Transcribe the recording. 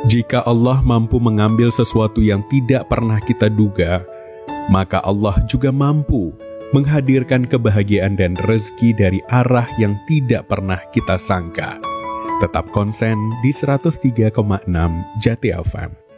Jika Allah mampu mengambil sesuatu yang tidak pernah kita duga, maka Allah juga mampu menghadirkan kebahagiaan dan rezeki dari arah yang tidak pernah kita sangka. Tetap konsen di 103,6 Jati FM.